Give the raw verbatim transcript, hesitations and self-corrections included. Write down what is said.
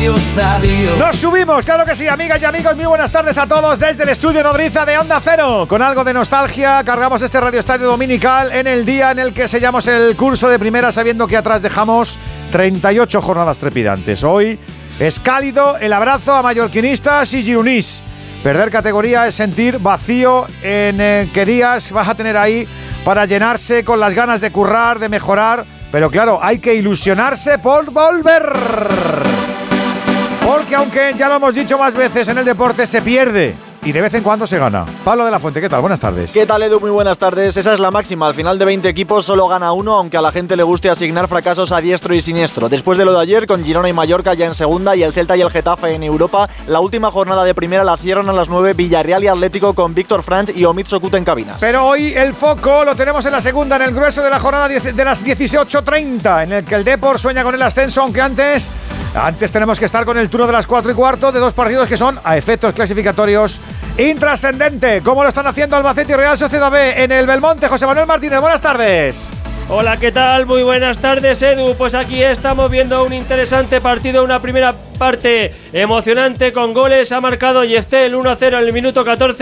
Radio Estadio. Nos subimos, claro que sí, amigas y amigos, muy buenas tardes a todos desde el estudio Nodriza de Onda Cero. Con algo de nostalgia cargamos este Radio Estadio dominical en el día en el que sellamos el curso de primera, sabiendo que atrás dejamos treinta y ocho jornadas trepidantes. Hoy es cálido el abrazo a mallorquinistas y girunís. Perder categoría es sentir vacío en eh, qué días vas a tener ahí para llenarse con las ganas de currar, de mejorar. Pero claro, hay que ilusionarse por volver. Porque aunque ya lo hemos dicho más veces, en el deporte se pierde y de vez en cuando se gana. Pablo de la Fuente, ¿qué tal? Buenas tardes. ¿Qué tal, Edu? Muy buenas tardes. Esa es la máxima. Al final de veinte equipos solo gana uno, aunque a la gente le guste asignar fracasos a diestro y siniestro. Después de lo de ayer, con Girona y Mallorca ya en segunda y el Celta y el Getafe en Europa, la última jornada de primera la cierran a las nueve Villarreal y Atlético con Víctor Franch y Omid Sokut en cabinas. Pero hoy el foco lo tenemos en la segunda, en el grueso de la jornada de las dieciocho treinta, en el que el Depor sueña con el ascenso, aunque antes... Antes tenemos que estar con el turno de las cuatro y cuarto de dos partidos que son, a efectos clasificatorios, intrascendente, como lo están haciendo Albacete y Real Sociedad B en el Belmonte. José Manuel Martínez, buenas tardes. Hola, ¿qué tal? Muy buenas tardes, Edu. Pues aquí estamos viendo un interesante partido, una primera parte emocionante con goles. Ha marcado Yefté el uno a cero en el minuto catorce.